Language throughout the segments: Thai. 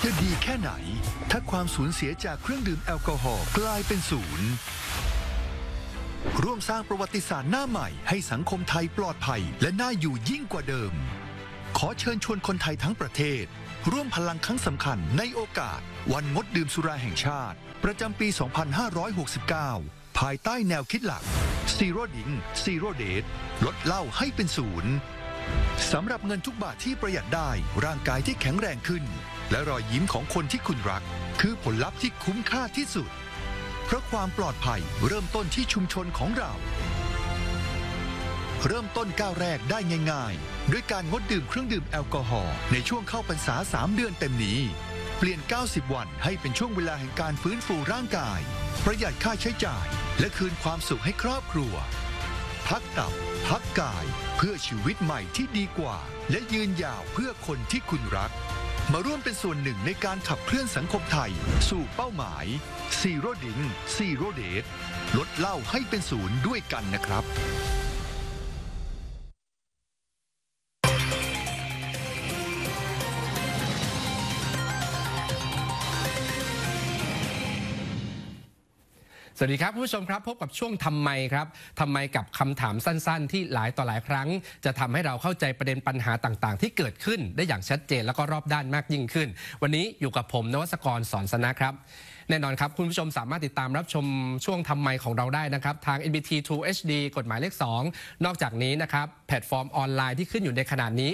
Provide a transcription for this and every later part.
จะดีแค่ไหนถ้าความสูญเสียจากเครื่องดื่มแอลกอฮอล์กลายเป็นศูนย์ร่วมสร้างประวัติศาสตร์หน้าใหม่ให้สังคมไทยปลอดภัยและน่าอยู่ยิ่งกว่าเดิมขอเชิญชวนคนไทยทั้งประเทศร่วมพลังครั้งสำคัญในโอกาสวันงดดื่มสุราแห่งชาติประจำปี 2569 ภายใต้แนวคิดหลัก Zero Drink Zero Date ลดเหล้าให้เป็นศูนย์สำหรับเงินทุกบาทที่ประหยัดได้ร่างกายที่แข็งแรงขึ้นและรอยยิ้มของคนที่คุณรักคือผลลัพธ์ที่คุ้มค่าที่สุดเพราะความปลอดภัยเริ่มต้นที่ชุมชนของเราเริ่มต้นก้าวแรกได้ง่ายๆด้วยการงดดื่มเครื่องดื่มแอลกอฮอล์ในช่วงเข้าพรรษา3 เดือนเต็มนี้เปลี่ยน90 วันให้เป็นช่วงเวลาแห่งการฟื้นฟูร่างกายประหยัดค่าใช้จ่ายและคืนความสุขให้ครอบครัวพักตับพักกายเพื่อชีวิตใหม่ที่ดีกว่าและยืนยาวเพื่อคนที่คุณรักมาร่วมเป็นส่วนหนึ่งในการขับเคลื่อนสังคมไทยสู่เป้าหมาย Zero Drink Zero Date ลดเหล้าให้เป็นศูนย์ด้วยกันนะครับสวัสดีครับคุณผู้ชมครับพบกับช่วงทำไมครับทำไมกับคำถามสั้นๆที่หลายต่อหลายครั้งจะทำให้เราเข้าใจประเด็นปัญหาต่างๆที่เกิดขึ้นได้อย่างชัดเจนแล้วก็รอบด้านมากยิ่งขึ้นวันนี้อยู่กับผมนวัศกรสอนสนะครับแน่นอนครับคุณผู้ชมสามารถติดตามรับชมช่วงทำไมของเราได้นะครับทาง NBT 2 HD กฎหมายเลข 2นอกจากนี้นะครับแพลตฟอร์มออนไลน์ที่ขึ้นอยู่ในขณะนี้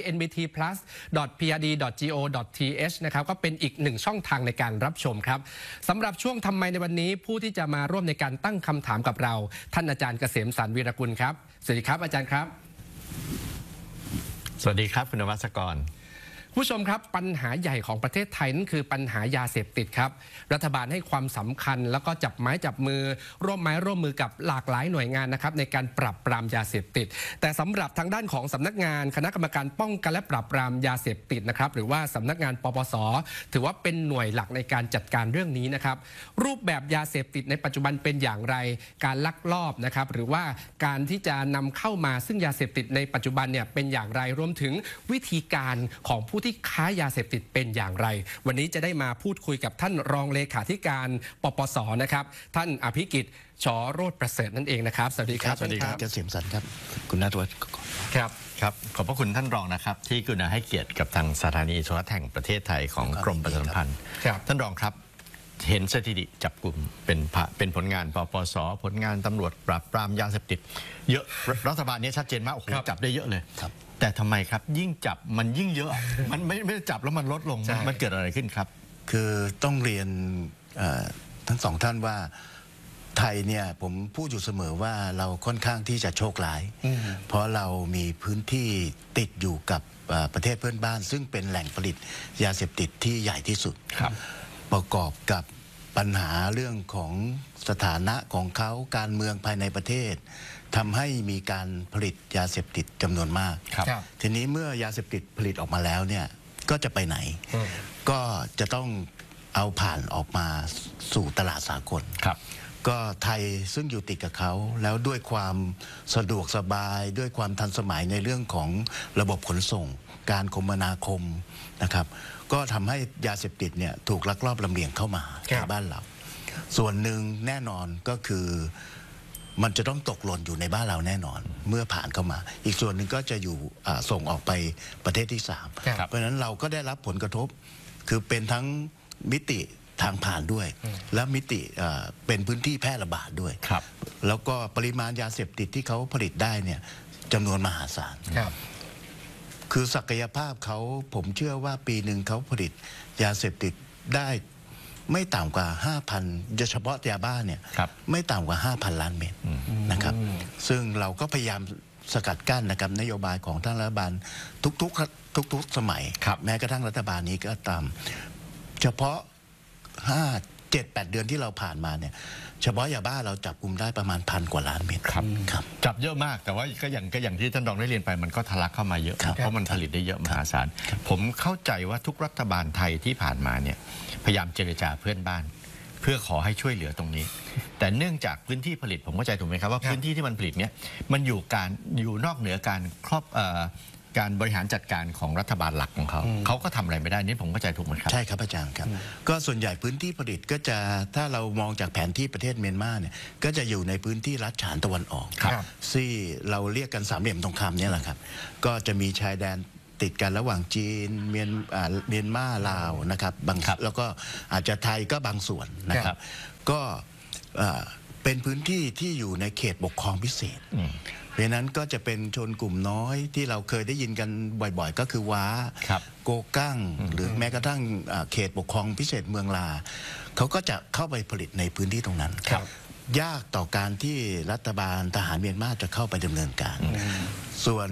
nbtplus.prd.go.th นะครับก็เป็นอีกหนึ่งช่องทางในการรับชมครับสำหรับช่วงทำไมในวันนี้ผู้ที่จะมาร่วมในการตั้งคำถามกับเราท่านอาจารย์เกษมสรรวีรกุลครับสวัสดีครับอาจารย์ครับสวัสดีครับคุณนวัศกรผู้ชมครับปัญหาใหญ่ของประเทศไทยนั่นคือปัญหายาเสพติดครับรัฐบาลให้ความสำคัญแล้วก็จับไม้จับมือร่วมไม้ร่วมมือกับหลากหลายหน่วยงานนะครับในการปราบปรามยาเสพติดแต่สำหรับทางด้านของสำนักงานคณะกรรมการป้องกันและปราบปรามยาเสพติดนะครับหรือว่าสำนักงานปปส.ถือว่าเป็นหน่วยหลักในการจัดการเรื่องนี้นะครับรูปแบบยาเสพติดในปัจจุบันเป็นอย่างไรการลักลอบนะครับหรือว่าการที่จะนำเข้ามาซึ่งยาเสพติดในปัจจุบันเนี่ยเป็นอย่างไรรวมถึงวิธีการของผู้ที่ค้ายาเสพติดเป็นอย่างไรวันนี้จะได้มาพูดคุยกับท่านรองเลขาธิการปปส.นะครับท่านอภิกิจ ช.โรจน์ประเสริฐนั่นเองนะครับสวัสดีครับสวัสดีครับเกษมสันครับคุณณัฐวัฒน์ครับขอบพระคุณท่านรองนะครับที่กรุณาให้เกียรติกับทางสถานีโทรทัศน์แห่งประเทศไทยของกรมประชาสัมพันธ์ท่านรองครับเห็นสถิติจับกลุ่มเป็นผลงานปปส.ผลงานตำรวจปราบปรามยาเสพติดเยอะรัฐบาลนี้ชัดเจนมากโอ้โหจับได้เยอะเลยแต่ทำไมครับยิ่งจับมันยิ่งเยอะมันไม่ได้จับแล้วมันลดลงมันเกิดอะไรขึ้นครับคือต้องเรียนทั้งสองท่านว่าไทยเนี่ยผมพูดอยู่เสมอว่าเราค่อนข้างที่จะโชคร้ายเพราะเรามีพื้นที่ติดอยู่กับประเทศเพื่อนบ้านซึ่งเป็นแหล่งผลิตยาเสพติดที่ใหญ่ที่สุดประกอบกับปัญหาเรื่องของสถานะของเขาการเมืองภายในประเทศทำให้มีการผลิตยาเสพติดจำนวนมากทีนี้เมื่อยาเสพติดผลิตออกมาแล้วเนี่ยก็จะไปไหนก็จะต้องเอาผ่านออกมาสู่ตลาดสากลก็ไทยซึ่งอยู่ติดกับเขาแล้วด้วยความสะดวกสบายด้วยความทันสมัยในเรื่องของระบบขนส่งการคมนาคมนะครับก็ทำให้ยาเสพติดเนี่ยถูกลักลอบลำเลียงเข้ามาในบ้านเราส่วนหนึ่งแน่นอนก็คือมันจะต้องตกหล่นอยู่ในบ้านเราแน่นอนเมื่อผ่านเข้ามาอีกส่วนหนึ่งก็จะอยู่ส่งออกไปประเทศที่3เพราะฉะนั้นเราก็ได้รับผลกระทบคือเป็นทั้งมิติทางผ่านด้วยและมิติเป็นพื้นที่แพร่ระบาดด้วยแล้วก็ปริมาณยาเสพติดที่เขาผลิตได้เนี่ยจำนวนมหาศาลคือศักยภาพเขาผมเชื่อว่าปีหนึ่งเขาผลิตยาเสพติดได้ไม่ต่ำกว่า 5,000 โดยเฉพาะยาบ้าเนี่ยไม่ต่ำกว่า 5,000 ล้านเม็ดนะครับซึ่งเราก็พยายามสกัดกั้นนะครับนโยบายของท่านรัฐบาลทุกสมัยแม้กระทั่งรัฐบาลนี้ก็ตามเฉพาะ7-8 เดือนที่เราผ่านมาเนี่ยเฉพาะยาบ้าเราจับกลุ่มได้ประมาณ1,000 กว่าล้านเม็ดครับจับเยอะมากแต่ว่าก็อย่างที่ท่านรองได้เรียนไปมันก็ทะลักเข้ามาเยอะเพราะมันผลิตได้เยอะมหาศาลผมเข้าใจว่าทุกรัฐบาลไทยที่ผ่านมาเนี่ยพยายามเจรจาเพื่อนบ้านเพื่อขอให้ช่วยเหลือตรงนี้แต่เนื่องจากพื้นที่ผลิตผมเข้าใจถูกไหมครับว่าพื้นที่ที่มันผลิตเนี่ยมันอยู่นอกเหนือการการบริหารจัดการของรัฐบาลหลักของเขาก็ทำอะไรไม่ได้นี่ผมเข้าใจถูกไหมครับใช่ครับอาจารย์ครับก็ส่วนใหญ่พื้นที่ผลิตก็จะถ้าเรามองจากแผนที่ประเทศเมียนมาเนี่ยก็จะอยู่ในพื้นที่รัฐฉานตะวันออกที่เราเรียกกันสามเหลี่ยมทองคำเนี่ยแหละครับก็จะมีชายแดนติดกันระหว่างจีนเมียนมาลาวนะครับแล้วก็อาจจะไทยก็บางส่วนนะครับก็เป็นพื้นที่ที่อยู่ในเขตปกครองพิเศษเพราะนั้นก็จะเป็นชนกลุ่มน้อยที่เราเคยได้ยินกันบ่อยๆก็คือว้าโกกั้งหรือแม้กระทั่งเขตปกครองพิเศษเมืองลาเขาก็จะเข้าไปผลิตในพื้นที่ตรงนั้นยากต่อการที่รัฐบาลทหารเมียนมาจะเข้าไปดำเนินการส่วน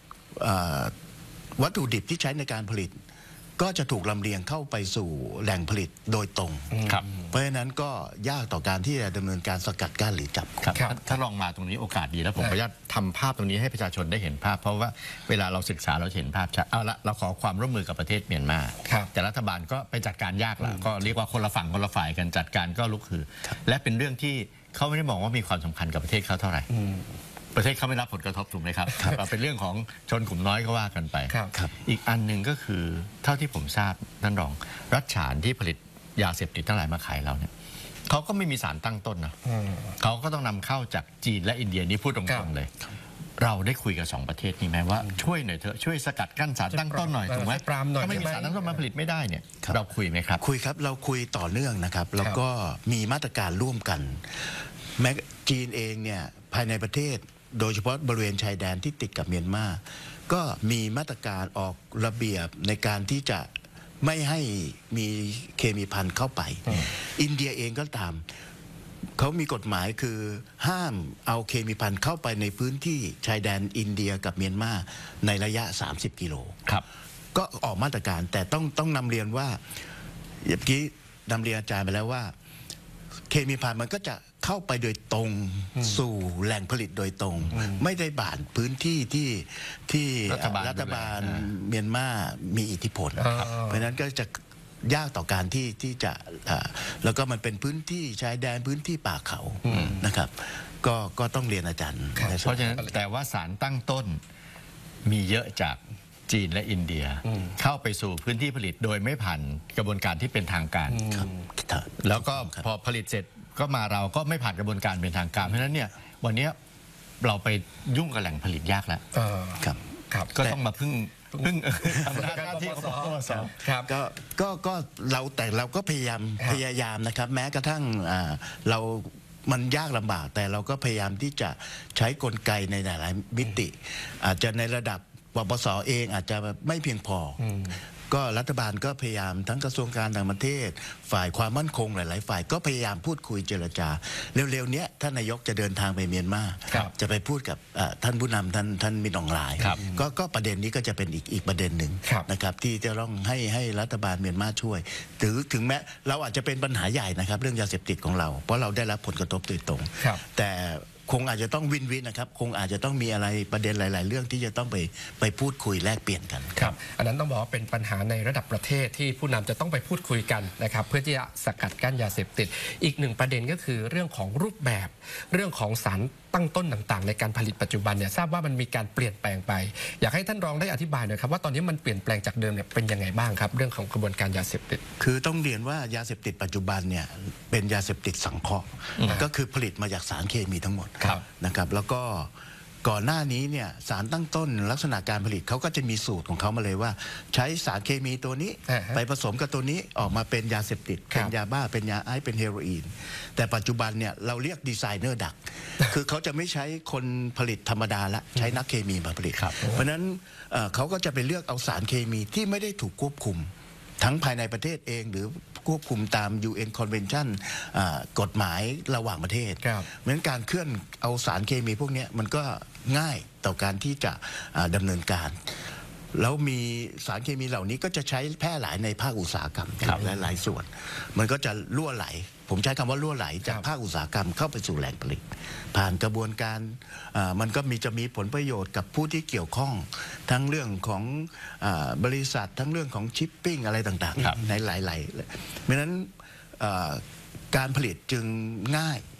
วัตถุดิบที่ใช้ในการผลิตก็จะถูกลำเลียงเข้าไปสู่แหล่งผลิตโดยตรงเพราะฉะนั้นก็ยากต่อการที่จะดำเนินการสกัดกั้นหรือจับถ้าลองมาตรงนี้โอกาสดีแล้วผมขออนุญาตทำภาพตรงนี้ให้ประชาชนได้เห็นภาพเพราะว่าเวลาเราศึกษาเราเห็นภาพชัดเอาละเราขอความร่วมมือกับประเทศเมียนมาแต่รัฐบาลก็ไปจัดการยากละก็เรียกว่าคนละฝั่งคนละฝ่ายกันจัดการก็ลุกฮือและเป็นเรื่องที่เขาไม่ได้มองว่ามีความสำคัญกับประเทศเขาเท่าไหร่ประเทศเขาไม่รับผลกระทบถูกไหมครับเป็นเรื่องของชนกลุ่มน้อยก็ว่ากันไปอีกอันหนึ่งก็คือเท่าที่ผมทราบท่านรองรัฐฉานที่ผลิตยาเสพติดทั้งหลายมาขายเราเนี่ยเขาก็ไม่มีสารตั้งต้นนะเขาก็ต้องนำเข้าจากจีนและอินเดียนี่พูดตรงๆเลยเราได้คุยกับ2ประเทศนี้ไหมว่าช่วยหน่อยเถอะช่วยสกัดกั้นสารตั้งต้นหน่อยถูกไหมถ้าไม่มีสารตั้งต้นมาผลิตไม่ได้เนี่ยเราคุยไหมครับคุยครับเราคุยต่อเนื่องนะครับแล้วก็มีมาตรการร่วมกันแม้จีนเองเนี่ยภายในประเทศโดยเฉพาะบริเวณชายแดนที่ติดกับเมียนมาก็มีมาตรการออกระเบียบในการที่จะไม่ให้มีเคมีภัณฑ์เข้าไปอินเดียเองก็ตามเขามีกฎหมายคือห้ามเอาเคมีภัณฑ์เข้าไปในพื้นที่ชายแดนอินเดียกับเมียนมาในระยะ30 กิโลก็ออกมาตรการแต่ต้องนำเรียนว่าเมื่อกี้นำเรียนอาจารย์ไปแล้วว่าเคมีภัณฑ์มันก็จะเข้าไปโดยตรงสู่แหล่งผลิตโดยตรงไม่ได้บานพื้นที่ที่รัฐบาลเมียนมามีอิทธิพลเพราะฉะนั้นก็จะยากต่อการที่จะแล้วก็มันเป็นพื้นที่ชายแดนพื้นที่ป่าเขานะครับก็ต้องเรียนอาจารย์เพราะฉะนั้นแต่ว่าสารตั้งต้นมีเยอะจากจีนและอินเดียเข้าไปสู่พื้นที่ผลิตโดยไม่ผ่านกระบวนการที่เป็นทางการแล้วก็พอผลิตเสร็จก็มาเราก็ไม่ผ่านกระบวนการเป็นทางการเพราะฉะนั้นเนี่ยวันนี้เราไปยุ่งกับแหล่งผลิตยากแล้วก็ต้องมาพึ่งอำนาจหน้าที่ของปปสก็เราก็พยายามนะครับแม้กระทั่งเรามันยากลำบากแต่เราก็พยายามที่จะใช้กลไกในหลายมิติอาจจะในระดับปปสเองอาจจะไม่เพียงพอก็รัฐบาลก็พยายามทั้งกระทรวงการต่างประเทศฝ่ายความมั่นคงหลายๆฝ่ายก็พยายามพูดคุยเจรจาเร็วๆนี้ท่านนายกจะเดินทางไปเมียนมาจะไปพูดกับท่านผู้นำท่านมินอองหลายก็ประเด็นนี้ก็จะเป็นอีกประเด็นหนึ่งนะครับที่จะต้องให้รัฐบาลเมียนมาช่วยถึงแม้เราอาจจะเป็นปัญหาใหญ่นะครับเรื่องยาเสพติดของเราเพราะเราได้รับผลกระทบโดยตรงแต่คงอาจจะต้องวินนะครับคงอาจจะต้องมีอะไรประเด็นหลายๆเรื่องที่จะต้องไปพูดคุยแลกเปลี่ยนกันครับอันนั้นต้องบอกว่าเป็นปัญหาในระดับประเทศที่ผู้นำจะต้องไปพูดคุยกันนะครับเพื่อที่จะสกัดกั้นยาเสพติดอีกหนึ่งประเด็นก็คือเรื่องของรูปแบบเรื่องของสารตั้งต้นต่างๆในการผลิตปัจจุบันเนี่ยทราบว่ามันมีการเปลี่ยนแปลงไปอยากให้ท่านรองได้อธิบายหน่อยครับว่าตอนนี้มันเปลี่ยนแปลงจากเดิมเนี่ยเป็นยังไงบ้างครับเรื่องของกระบวนการยาเสพติดคือต้องเรียนว่ายาเสพติดปัจจุบันเนี่ยเป็นยาเสพติดสังเคราะห์ก็คือผลิตมาจากสารเคมีทั้งหมดนะครับแล้วก็ก่อนหน้านี้เนี่ยสารตั้งต้นลักษณะการผลิตเขาก็จะมีสูตรของเขามาเลยว่าใช้สารเคมีตัวนี้ไปผสมกับตัวนี้ออกมาเป็นยาเสพติดเป็นยาบ้าเป็นยาไอซ์เป็นเฮโรอีนแต่ปัจจุบันเนี่ยเราเรียกดีไซเนอร์ดัก คือเขาจะไม่ใช้คนผลิตธรรมดาละใช้นักเคมีมาผลิตเพราะฉะนั้นเขาก็จะไปเลือกเอาสารเคมีที่ไม่ได้ถูกควบคุมทั้งภายในประเทศเองหรือควบคุมตาม UN Convention กฎหมายระหว่างประเทศเหมือนการเคลื่อนเอาสารเคมีพวกนี้มันก็ง่ายต่อการที่จะดำเนินการแล้วมีสารเคมีเหล่านี้ก็จะใช้แพร่หลายในภาคอุตสาหกรรมหลายส่วนมันก็จะรั่วไหลผมใช้คำว่ารั่วไหลจากภาคอุตสาหกรรมเข้าไปสู่แหล่งผลิตผ่านกระบวนการมันก็จะมีผลประโยชน์กับผู้ที่เกี่ยวข้องทั้งเรื่องของบริษัททั้งเรื่องของชิปปิ้งอะไรต่างๆในหลายๆเพราะฉะนั้นการผลิตจึงง่าย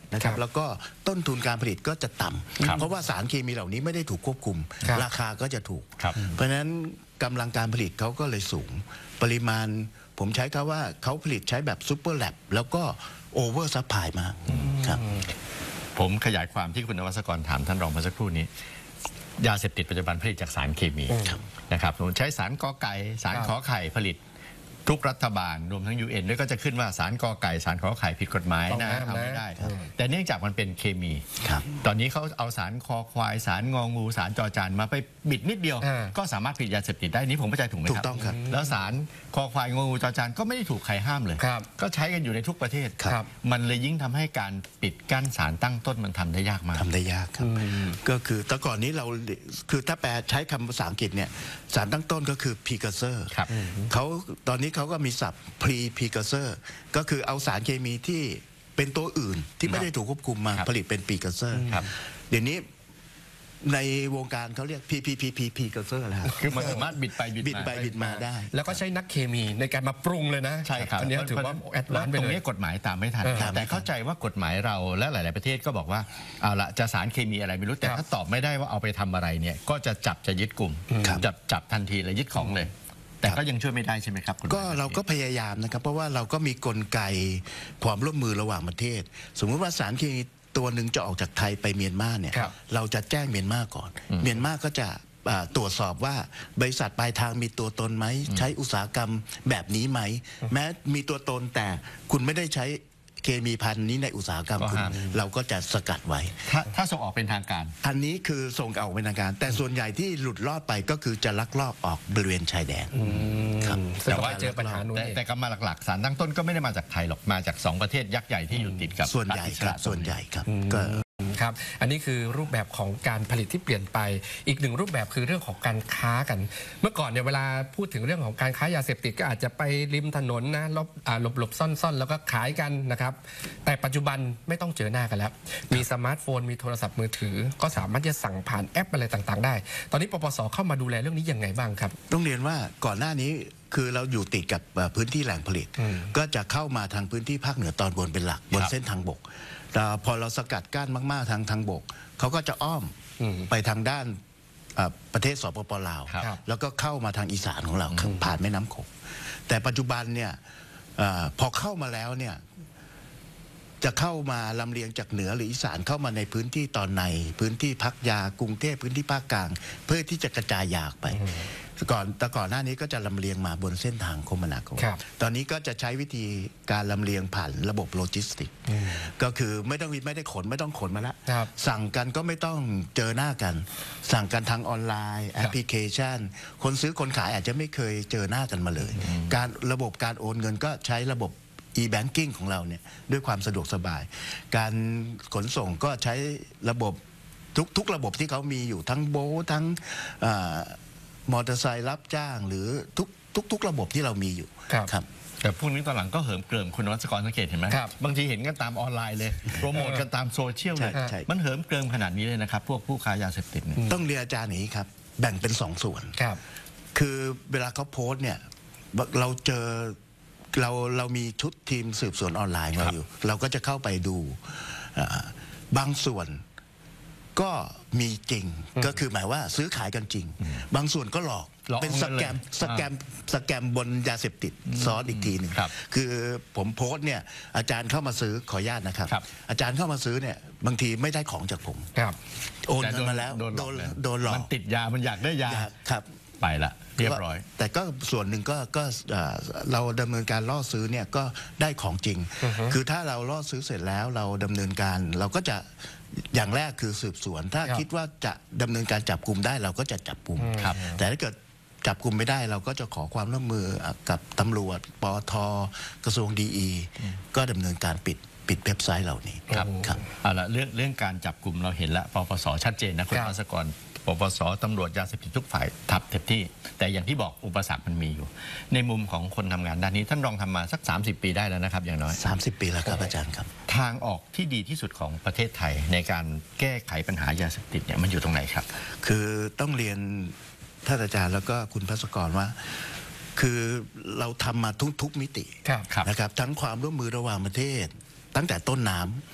นะครับครับแล้วก็ต้นทุนการผลิตก็จะต่ำเพราะว่าสารเคมีเหล่านี้ไม่ได้ถูกควบคุมครับราคาก็จะถูกครับเพราะฉะนั้นกำลังการผลิตเขาก็เลยสูง ปริมาณผมใช้คำว่าเขาผลิตใช้แบบซูเปอร์แลบแล้วก็โอเวอร์ซัพพลายมากครับผมขยายความที่คุณนวัศกรถามท่านรองเมื่อสักครู่นี้ ยาเสพติดปัจจุบันผลิตจากสารเคมีนะครับผมใช้สารกอไก่สารขอไข่ผลิตทุกรัฐบาลรวมทั้ง UN ด้วยก็จะขึ้นว่าสารกอไก่สารขอไข่ผิดกฎหมายต้องนะห้ามทำไม่นะได้ แต่เนื่องจากมันเป็นเคมีครับตอนนี้เขาเอาสารคอควายสารงองูสารจอจานมาไปบิดนิดเดียว ก็สามารถผลิตยาเสพติดได้นี่ผมเข้าใจถูกไหมครับถูกต้องครับแล้วสารคอควายงองูจอจานก็ไม่ได้ถูกใครห้ามเลยครับก็ใช้กันอยู่ในทุกประเทศครับมันเลยยิ่งทำให้การปิดกั้นสารตั้งต้นมันทำได้ยากมากทำได้ยากครับ ก็คือแต่ก่อนนี้เราคือถ้าแปลใช้คำภาษาอังกฤษเนี่ยสารตั้งต้นก็คือ precursor ครับเขาตอนนี้เขาก็มีศัพท์ precursor ก็คือเอาสารเคมีที่เป็นตัวอื่นที่ไม่ได้ถูกควบคุมมาครับผลิตเป็น precursor ครับเดี๋ยวนี้ในวงการเขาเรียก precursor แล้วคือมันสามารถบิดไปบิดบิดมาไปบิดมาได้แล้วก็ใช้นักเคมีในการมาปรุงเลยนะใช่ครับอันเนี้ยถือว่าแอดวานซ์ไปตรงเลยนี้กฎหมายตามไม่ทันครับแต่เข้าใจว่ากฎหมายเราและหลาย ๆประเทศก็บอกว่าเอาละจะสารเคมีอะไรไม่รู้แต่ครับถ้าตอบไม่ได้ว่าเอาไปทำอะไรเนี่ยก็จะยึดกลุ่มครับจับทันทีเลยยึดของเลย แต่ก็ยังช่วยไม่ได้ใช่ไหมครับกฎหมายก็เราก็พยายามนะครับ เพราะว่าเราก็มีกลไกความร่วมมือระหว่างประเทศ สมมุติว่าสารเคมีตัวหนึ่งจะออกจากไทยไปเมียนมาเนี่ยครับเราจะแจ้งเมียนมาก่อน เมียนมาก็จะตรวจสอบว่าบริษัทปลายทางมีตัวตนไหมใช้อุตสาหกรรมแบบนี้ไหมแม้มีตัวตนแต่คุณไม่ได้ใช้เคมีพันธุ์นี้ในอุตสาหกรรมก็คุณห้ามเราก็จะสกัดไว้ถ้าส่งออกเป็นทางการอันนี้คือส่งออกเป็นทางการ แต่ส่วนใหญ่ที่หลุดรอดไปก็คือจะลักลอบออกบริเวณชายแดนครับแต่ว่าเจอปัญหานู้นแต่เองแต่ก็มาหลัก ๆ สารตั้งต้นก็ไม่ได้มาจากไทยหรอกมาจาก2ประเทศยักษ์ใหญ่ที่อยู่ติดกับส่วนใหญ่อิสครัระบส่วนใหญ่ครับก็ครับ อันนี้คือรูปแบบของการผลิตที่เปลี่ยนไป อีกหนึ่งรูปแบบคือเรื่องของการค้ากัน เมื่อก่อนเนี่ยเวลาพูดถึงเรื่องของการค้ายาเสพติดก็อาจจะไปริมถนนนะหลบซ่อนแล้วก็ขายกันนะครับ แต่ปัจจุบันไม่ต้องเจอหน้ากันแล้ว มีสมาร์ทโฟน มีโทรศัพท์มือถือ ก็สามารถจะสั่งผ่านแอปอะไรต่างๆได้ ตอนนี้ปปสเข้ามาดูแลเรื่องนี้ยังไงบ้างครับต้องเรียนว่าก่อนหน้านี้คือเราอยู่ติดกับพื้นที่แหล่งผลิต ก็จะเข้ามาทางพื้นที่ภาคเหนือตอนบนเป็นหลักบนเส้นทางบกแต่พอเราสกัดกั้นมากๆทางบกเขาก็จะอ้อมไปทางด้านประเทศสปปลาวครับแล้วก็เข้ามาทางอีสานของเราผ่านแม่น้ำโขงแต่ปัจจุบันเนี่ยพอเข้ามาแล้วเนี่ยจะเข้ามาลำเลียงจากเหนือหรืออีสานเข้ามาในพื้นที่ตอนในพื้นที่พักยากรุงเทพพื้นที่ภาคกลาง เพื่อที่จะกระจายยาออกไปแต่ก่อนหน้านี้ก็จะลำเลียงมาบนเส้นทางคมนาคมครับตอนนี้ก็จะใช้วิธีการลำเลียงผ่านระบบโลจิสติกก็คือไม่ได้ขนไม่ต้องขนมาแล้วครับสั่งกันก็ไม่ต้องเจอหน้ากัน สั่งกันทางออนไลน์แอปพลิเคชัน คนซื้อคนขายอาจจะไม่เคยเจอหน้ากันมาเลย การระบบการโอนเงินก็ใช้ระบบ e-banking ของเราเนี่ยด้วยความสะดวกสบาย การขนส่งก็ใช้ระบบทุกระบบที่เขามีอยู่ทั้งโบททั้งมอเตอร์ไซค์รับจ้างหรือทุกระบบที่เรามีอยู่ครับแต่พวกนี้ตอนหลังก็เหิมเกริมคุณนวัศกรสังเกตเห็นไหมครับบางทีเห็นกันตามออนไลน์เลยโปรโมทกันตามโซเชียลเลยใช่มันเหิมเกริมขนาดนี้เลยนะครับพวกผู้ค้ายาเสพติดเนี่ยต้องเรียนอาจารย์อย่างนี้ครับ แบ่งเป็น2 ส่วนครับคือเวลาเขาโพสต์เนี่ยเราเจอเรามีชุดทีมสืบสวนออนไลน์มาอยู่ เราก็จะเข้าไปดูบางส่วนก็มีจริงก็คือหมายว่าซื้อขายกันจริง บางส่วนก็หลอกหลอกเป็นสแกมบนยาเสพติดซ้อนอีกทีหนึ่งครับคือผมโพสต์เนี่ยอาจารย์เข้ามาซื้อขออนุญาตนะครับครับอาจารย์เข้ามาซื้อเนี่ยบางทีไม่ได้ของจากผมครับโอนเงินมาแล้วโดนหลอกโดนหลอกมันติดยามันอยากได้ยาครับไปละเรียบร้อยแต่ก็ส่วนหนึ่งก็เราดำเนินการล่อซื้อเนี่ยก็ได้ของจริง คือถ้าเราล่อซื้อเสร็จแล้วเราดำเนินการเราก็จะอย่างแรกคือสืบสวน ถ้าครับคิดว่าจะดำเนินการจับกลุ่มได้เราก็จะจับกลุ่มครับแต่ถ้าเกิดจับกลุ่มไม่ได้เราก็จะขอความร่วมมือกับตำรวจปอทกระทรวงดีก็ดำเนินการปิดเว็บไซต์เหล่านี้ครับครับเอาละเรื่องการจับกลุ่มเราเห็นแล้วปปสชัดเจนนะคุณครับนวัศกรปปสตำรวจยาเสพติดทุกฝ่ายทับเต็มที่ แต่อย่างที่บอกอุปสรรคมันมีอยู่ ในมุมของคนทำงานด้านนี้ท่านรองทำมาสัก 30 ปีได้แล้วนะครับอย่างน้อย 30 ปีแล้วครับอาจารย์ครับทางออกที่ดีที่สุดของประเทศไทยในการแก้ไขปัญหายาเสพติดเนี่ยมันอยู่ตรงไหนครับคือต้องเรียนท่านอาจารย์แล้วก็คุณภัสกรว่า คือเราทำมาทุกมิติครับครับนะครับทั้งความร่วมมือระหว่างประเทศ ตั้งแต่ต้นน้ำ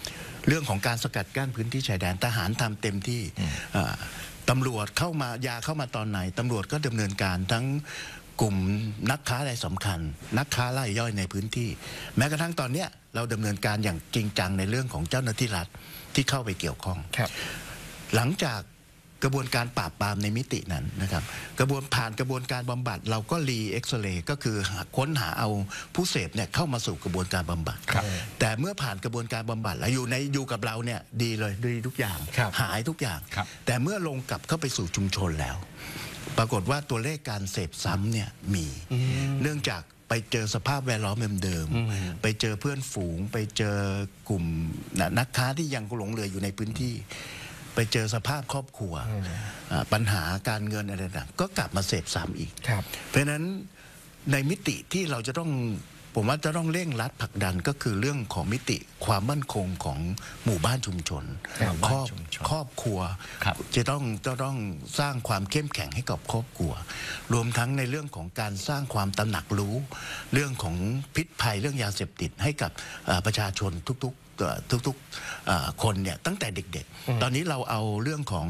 เรื่องของการสกัดกั้นพื้นที่ชายแดนทหารทำเต็มที่ตำรวจเข้ามายาเข้ามาตอนไหนตำรวจก็ดำเนินการทั้งกลุ่มนักค้ารายสำคัญนักค้ารายย่อยในพื้นที่แม้กระทั่งตอนนี้เราดำเนินการอย่างจริงจังในเรื่องของเจ้าหน้าที่รัฐที่เข้าไปเกี่ยวข้องหลังจากกระบวนการปราบปรามในมิตินั้นนะครับผ่านกระบวนการบำบัดเราก็รีเอ็กซเรย์ก็คือค้นหาเอาผู้เสพเนี่ยเข้ามาสู่กระบวนการบำบัดแต่เมื่อผ่านกระบวนการบำบัดแล้วอยู่กับเราเนี่ยดีเลยดีทุกอย่างหายทุกอย่างแต่เมื่อลงกลับเข้าไปสู่ชุมชนแล้วปรากฏว่าตัวเลขการเสพซ้ำเนี่ยมีเนื่องจากไปเจอสภาพแวดล้อมเดิมๆไปเจอเพื่อนฝูงไปเจอกลุ่มนักค้าที่ยังหลงเหลืออยู่ในพื้นที่ไปเจอสภาพครอบครัวปัญหาการเงินอะไรต่างก็กลับมาเสพซ้ำอีกเพราะฉะนั้นในมิติที่เราจะต้องผมว่าจะต้องเร่งรัดผลักดันก็คือเรื่องของมิติความมั่นคงของหมู่บ้านชุมชนครอบครัวจะต้องสร้างความเข้มแข็งให้กับครอบครัวรวมทั้งในเรื่องของการสร้างความตระหนักรู้เรื่องของพิษภัยเรื่องยาเสพติดให้กับประชาชนทุกคนเนี่ยตั้งแต่เด็กๆตอนนี้เราเอาเรื่องของ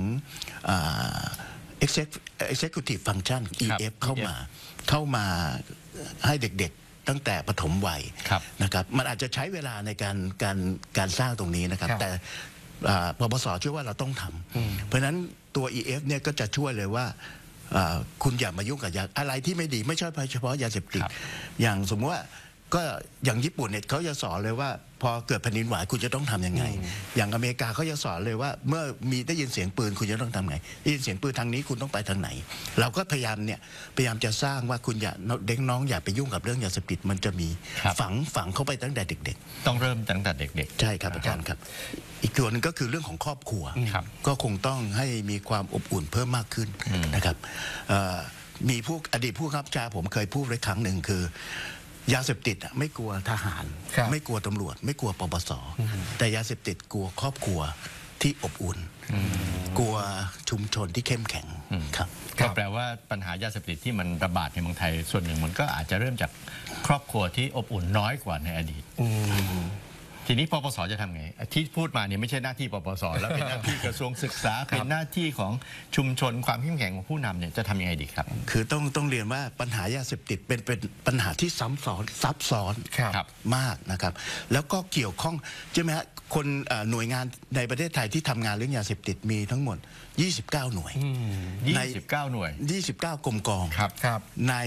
executive function EF เข้ามาให้เด็กๆตั้งแต่ปฐมวัยนะครับมันอาจจะใช้เวลาในการสร้างตรงนี้นะครับแต่ปปสช่วยว่าเราต้องทำเพราะฉะนั้นตัว EF เนี่ยก็จะช่วยเลยว่าคุณอย่ามายุ่งกับยาอะไรที่ไม่ดีไม่ใช่เฉพาะยาเสพติดอย่างสมมติว่าก็อย่างญี่ปุ่นเนี่ยเขาจะสอนเลยว่าพอเกิดแผ่นดินไหวคุณจะต้องทำยังไงอย่างอเมริกาเขาจะสอนเลยว่าเมื่อได้ยินเสียงปืนคุณจะต้องทำไงได้ยินเสียงปืนทางนี้คุณต้องไปทางไหนเราก็พยายามจะสร้างว่าคุณอย่าเด็กน้องอย่าไปยุ่งกับเรื่องยาเสพติดมันจะมีฝังเข้าไปตั้งแต่เด็กๆต้องเริ่มตั้งแต่เด็กๆใช่ครับอาจารย์ครับอีกส่วนนึงก็คือเรื่องของครอบครัวก็คงต้องให้มีความอบอุ่นเพิ่มมากขึ้นนะครับมีอดีตผู้บังคับบัญชาผมเคยพูดไว้ครั้งหนึ่งคือยาเสพติดไม่กลัวทหารไม่กลัวตำรวจไม่กลัวปปสแต่ยาเสพติดกลัวครอบครัวที่อบอุ่นกลัวชุมชนที่เข้มแข็งครับก็แปลว่าปัญหายาเสพติดที่มันระบาดในเมืองไทยส่วนหนึ่งมันก็อาจจะเริ่มจากครอบครัวที่อบอุ่นน้อยกว่าในอดีตทีนี้ปปสจะทำไงที่พูดมาเนี่ยไม่ใช่หน้าที่ปปสแล้วเป็นหน้าที่กระทรวงศึกษาเป็นหน้าที่ของชุมชนความเข้มแข็งของผู้นำเนี่ยจะทำยังไงดีครับคือต้องเรียนว่าปัญหายาเสพติดเป็นปัญหาที่ซับซ้อนมากนะครับแล้วก็เกี่ยวข้องใช่ไหมฮะคนหน่วยงานในประเทศไทยที่ทำงานเรื่องยาเสพติดมีทั้งหมด29 หน่วย 29 หน่วย 29 กรมกองใน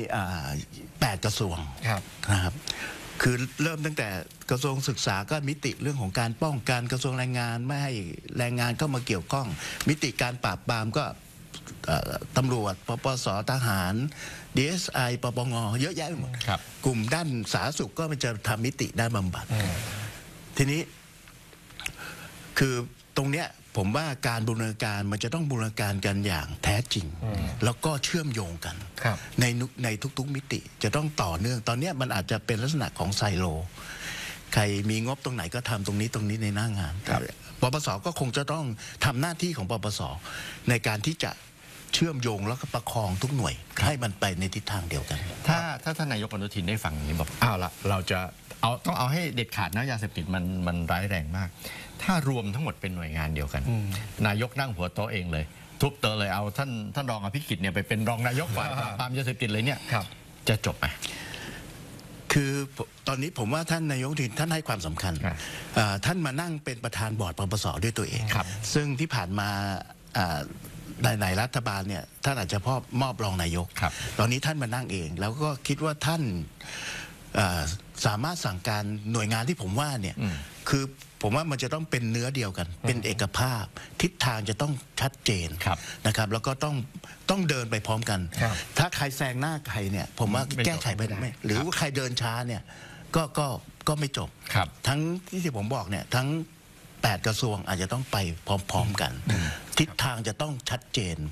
8 กระทรวงนะครับคือเริ่มตั้งแต่กระทรวงศึกษาก็มิติเรื่องของการป้องกันกระทรวงแรงงานไม่ให้แรงงานเข้ามาเกี่ยวข้องมิติการปราบปรามก็ตำรวจปปสทหาร DSI ปปงเยอะแยะไปหมดกลุ่มด้านสาธารณสุขก็มันจะทำมิติด้านบำบัดทีนี้คือตรงเนี้ยผมว่าการบูรณาการมันจะต้องบูรณาการกันอย่างแท้จริงแล้วก็เชื่อมโยงกันในทุกๆมิติจะต้องต่อเนื่องตอนนี้มันอาจจะเป็นลักษณะของไซโลใครมีงบตรงไหนก็ทำตรงนี้ในหน้างานปปสก็คงจะต้องทำหน้าที่ของปปสในการที่จะเชื่อมโยงแล้วก็ประคองทุกหน่วยให้มันไปในทิศทางเดียวกันถ้าท่านนายกอนุทินได้ฟังอย่างนี้บอกเอาละเราจะต้องเอาให้เด็ดขาดนะยาเสพติดมันร้ายแรงมากถ้ารวมทั้งหมดเป็นหน่วยงานเดียวกันนายกนั่งหัวโต๊ะเองเลยทุบเตอเลยเอาท่านรองอภิกิจเนี่ยไปเป็นรองนายกฝ่ายปราบปรามยาเสพติดเลยเนี่ยจะจบไหมคือตอนนี้ผมว่าท่านนายกท่านให้ความสำคัญท่านมานั่งเป็นประธานบอร์ดปปสด้วยตัวเองซึ่งที่ผ่านมาในรัฐบาลเนี่ยท่านอาจจะมอบรองนายกตอนนี้ท่านมานั่งเองแล้วก็คิดว่าท่านสามารถสั่งการหน่วยงานที่ผมว่าเนี่ยคือผมว่ามันจะต้องเป็นเนื้อเดียวกันเป็นเอกภาพทิศทางจะต้องชัดเจนนะครับแล้วก็ต้องเดินไปพร้อมกันถ้าใครแซงหน้าใครเนี่ยผมว่าแก้ไขไม่ได้หรือว่าใครเดินช้าเนี่ยก็ไม่จบทั้งที่ผมบอกเนี่ยทั้ง8 กระทรวงอาจจะต้องไปพร้อมๆกันทิศทางจะต้องชัดเจน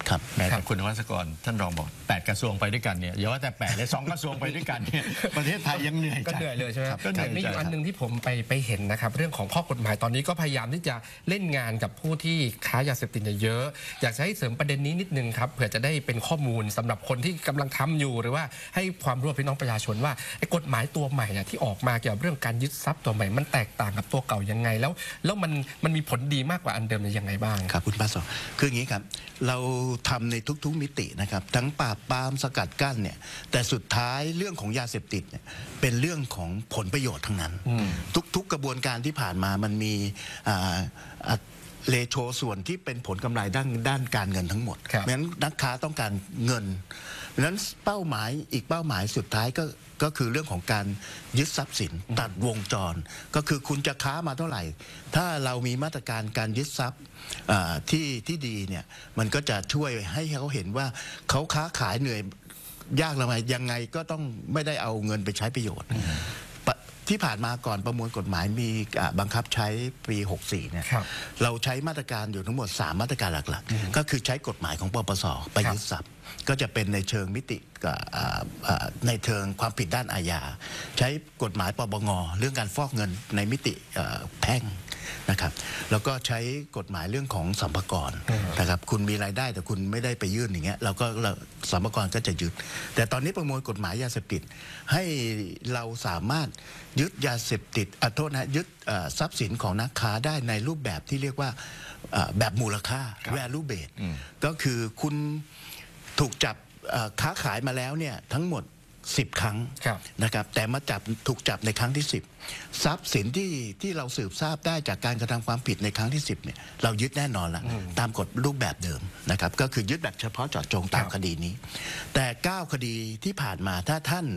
ครับแม้แต่คุณนวัชกรท่านรองบอก8กระทรวงไปด้วยกันเนี่ยอย่าว่าแต่8เลย2กระทรวงไปด้วยกันเนี่ยประเทศไทยยังเหนื่อยก็เหนื่อยเลยใช่ไหมครับก็เหนื่อยมีอยู่อันหนึงที่ผมไปเห็นนะครับเรื่องของข้อกฎหมายตอนนี้ก็พยายามที่จะเล่นงานกับผู้ที่ค้ายาเสพติดเยอะอยากจะให้เสริมประเด็นนี้นิดนึงครับเผื่อจะได้เป็นข้อมูลสำหรับคนที่กำลังทำอยู่หรือว่าให้ความรู้พี่น้องประชาชนว่าไอ้กฎหมายตัวใหม่เนี่ยที่ออกมาเกี่ยวกับเรื่องการยึดทรัพย์ตัวใหม่มันแตกต่างกับตัวเก่ายังไงแล้วมันมีผลดีมากกว่าอันเดิมยังไงบ้างครับคุณป้าสอนคืออย่างนี้ครับเราทำในทุกๆมิตินะครับทั้งปราบปรามสกัดกั้นเนี่ยแต่สุดท้ายเรื่องของยาเสพติดเนี่ยเป็นเรื่องของผลประโยชน์ทั้งนั้นทุกกระบวนการที่ผ่านมามันมีเลโชส่วนที่เป็นผลกำไรด้านการเงินทั้งหมดเพราะฉะนั้นนักค้าต้องการเงินเพราะฉะนั้นเป้าหมายอีกเป้าหมายสุดท้ายก็คือเรื่องของการยึดทรัพย์สินตัดวงจรก็คือคุณจะค้ามาเท่าไหร่ถ้าเรามีมาตรการการยึดทรัพย์ที่ดีเนี่ยมันก็จะช่วยให้เขาเห็นว่าเขาค้าขายเหนื่อยยากลำบากยังไงก็ต้องไม่ได้เอาเงินไปใช้ประโยชน์ที่ผ่านมาก่อนประมวลกฎหมายมีบังคับใช้ปี64เนี่ยเราใช้มาตรการอยู่ทั้งหมด3มาตรการหลักๆก็คือใช้กฎหมายของปปสไปยึดทรัพย์ก็จะเป็นในเชิงมิติในเชิงความผิดด้านอาญาใช้กฎหมายปปงเรื่องการฟอกเงินในมิติแพ่งนะครับแล้วก็ใช้กฎหมายเรื่องของสัมภาระนะครับคุณมีรายได้แต่คุณไม่ได้ไปยื่นอย่างเงี้ยเราก็สัมภาระก็จะยึดแต่ตอนนี้ประมวลกฎหมายยาเสพติดให้เราสามารถยึดยาเสพติดโทษนะยึดทรัพย์สินของนักค้าได้ในรูปแบบที่เรียกว่าแบบมูลค่า value based ก็คือคุณถูกจับค้าขายมาแล้วเนี่ยทั้งหมด10 ครั้งนะครับแต่มาถูกจับในครั้งที่10ทรัพย์สินที่เราสืบทราบได้จากการกระทำความผิดในครั้งที่10เนี่ยเรายึดแน่นอนละตามกฎรูปแบบเดิมนะครับก็คือยึดแบบเฉพาะเจาะจงตามคดีนี้แต่9คดีที่ผ่านมาถ้า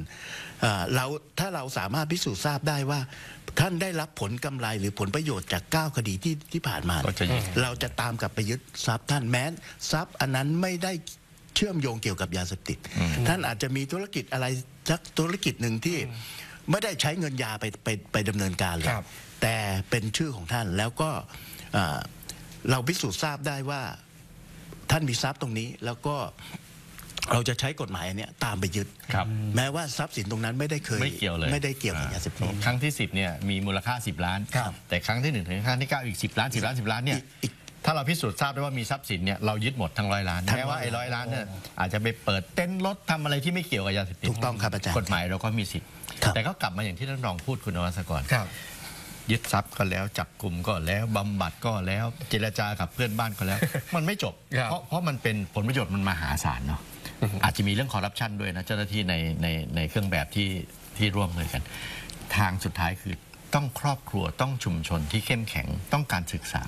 เราสามารถพิสูจน์ทราบได้ว่าท่านได้รับผลกำไรหรือผลประโยชน์จาก9คดีที่ผ่านมาเราจะตามกลับไปยึดทรัพย์ท่านแม้ทรัพย์อันนั้นไม่ได้เชื่อมโยงเกี่ยวกับยาเสพติดท่านอาจจะมีธุรกิจอะไรสักธุรกิจหนึ่งที่ไม่ได้ใช้เงินยาไปดำเนินการเลยแต่เป็นชื่อของท่านแล้วก็เราพิสูจน์ทราบได้ว่าท่านมีทรัพย์ตรงนี้แล้วก็เราจะใช้กฎหมายเนี่ยตามไปยึดแม้ว่าทรัพย์สินตรงนั้นไม่ได้เกี่ยวกับยาเสพติดครั้งที่10เนี่ยมีมูลค่า10 ล้านแต่ครั้งที่1ถึงครั้งที่9อีก10 ล้านเนี่ยถ้าเราพิสูจน์ทราบได้ว่ามีทรัพย์สินเนี่ยเรายึดหมดทั้ง100 ล้านแม้ว่าไอ้100 ล้านเนี่ยอาจจะไปเปิดเต้นรถทำอะไรที่ไม่เกี่ยวกับยาเสพติดถูกต้องครับอาจารย์กฎหมายเราก็มีสิทธิ์แต่ก็กลับมาอย่างที่ท่านรองพูดคุณนวัชกรยึดทรัพย์ก็แล้วจับกลุ่มก็แล้วบำบัดก็แล้วเจรจากับเพื่อนบ้านก็แล้วมันไม่จบเพราะมันเป็นผลประโยชน์มันมหาศาลเนาะอาจจะมีเรื่องคอร์รัปชันด้วยนะเจ้าหน้าที่ในเครื่องแบบที่ร่วมมือกันทางสุดท้ายคือต้องครอบครัวต้องชุมชนที่เข้มแข็งต้องการศึกษา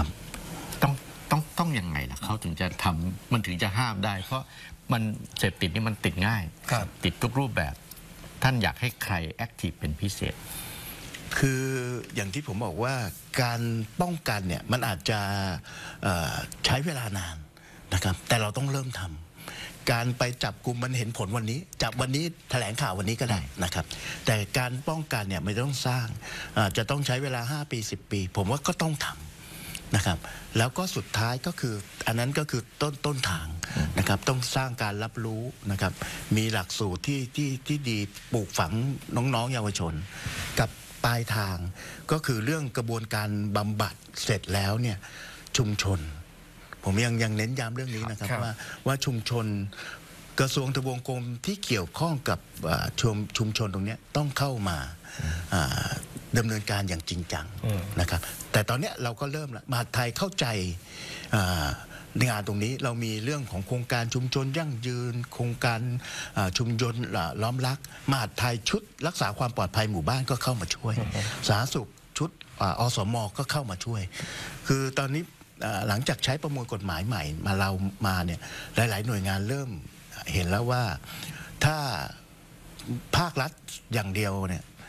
ต้องยังไงล่ะเขาถึงจะทำมันถึงจะห้ามได้ เพราะมันเสพติดนี่มันติดง่ายติดทุกรูปแบบท่านอยากให้ใครแอคทีฟเป็นพิเศษคืออย่างที่ผมบอกว่าการป้องกันเนี่ยมันอาจจะใช้เวลานานนะครับแต่เราต้องเริ่มทำการไปจับกลุ่มมันเห็นผลวันนี้จับวันนี้แถลงข่าววันนี้ก็ได้นะครับแต่การป้องกันเนี่ยไม่ต้องสร้างจะต้องใช้เวลา5 ปี 10 ปีผมว่าก็ต้องทำนะครับแล้วก็สุดท้ายก็คืออันนั้นก็คือต้นทางนะครับต้องสร้างการรับรู้นะครับมีหลักสูตรที่ดีปลูกฝังน้องๆเยาวชนกับปลายทางก็คือเรื่องกระบวนการบำบัดเสร็จแล้วเนี่ยชุมชนผมยังเน้นย้ำเรื่องนี้นะครับว่าชุมชนกระทรวงทบวงกรมที่เกี่ยวข้องกับชุมชนตรงนี้ต้องเข้ามาดำเนินการอย่างจริงจังนะครับแต่ตอนนี้เราก็เริ่มแล้วมหาดไทยเข้าใจงานตรงนี้เรามีเรื่องของโครงการชุมชนยั่งยืนโครงการชุมชนล้อมรักมหาดไทยชุดรักษาความปลอดภัยหมู่บ้านก็เข้ามาช่วยสาธารณสุขชุดอสม.ก็เข้ามาช่วยคือตอนนี้หลังจากใช้ประมวลกฎหมายใหม่มาเนี่ยหลายๆหน่วยงานเริ่มเห็นแล้วว่าถ้าภาครัฐอย่างเดียวเนี่ย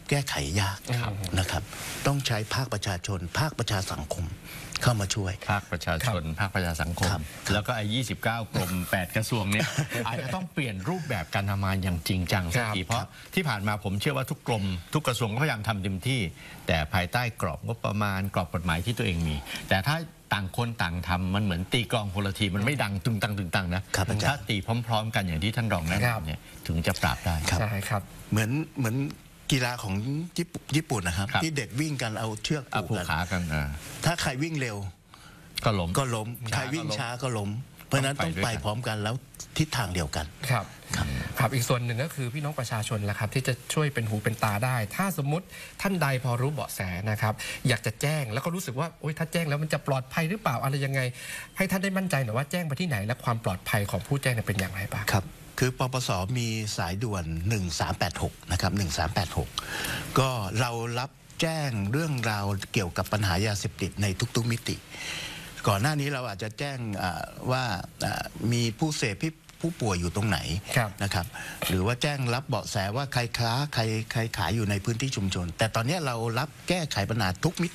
แก้ไขยากนะครับต้องใช้ภาคประชาชนภาคประชาสังคมเข้ามาช่วยภาคประชาชนภาคประชาสังคมแล้วก็ไอ้29 กรม 8 กระทรวงเนี่ย อาจจะต้องเปลี่ยนรูปแบบการทำงานอย่างจริงจังสักทีเพราะที่ผ่านมาผมเชื่อว่าทุกกรมทุกกระทรวงก็พยายามทำเต็มที่แต่ภายใต้กรอบงบประมาณกรอบกฎหมายที่ตัวเองมีแต่ถ้าต่างคนต่างทำมันเหมือนตีกลองคนละทีมันไม่ดังตึงตังนะถ้าตีพร้อมๆกันอย่างที่ท่านรองแนะนำเนี่ยถึงจะปราบได้ใช่ครับเหมือนกีฬาของญี่ปุ่นนะครับที่เด็กวิ่งกันเอาเชือกผูกขากันถ้าใครวิ่งเร็วก็ล้มใครวิ่งช้าก็ล้มเพราะนั้นต้องไปพร้อมกันแล้วทิศทางเดียวกันครับอีกส่วนหนึ่งก็คือพี่น้องประชาชนแหละครับที่จะช่วยเป็นหูเป็นตาได้ถ้าสมมติท่านใดพอรู้เบาะแสนะครับอยากจะแจ้งแล้วก็รู้สึกว่าโอ๊ยถ้าแจ้งแล้วมันจะปลอดภัยหรือเปล่าอะไรยังไงให้ท่านได้มั่นใจหน่อยว่าแจ้งไปที่ไหนและความปลอดภัยของผู้แจ้งเป็นอย่างไรบ้างครับคือปปส.มีสายด่วน1386นะครับ1386ก็เรารับแจ้งเรื่องราวเกี่ยวกับปัญหายาเสพติดในทุกๆมิติก่อนหน้านี้เราอาจจะแจ้งว่ามีผู้เสพผู้ป่วยอยู่ตรงไหนนะครับหรือว่าแจ้งรับเบาะแสว่าใครค้าใครขายอยู่ในพื้นที่ชุมชนแต่ตอนนี้เรารับแก้ไขปัญหาทุกมิ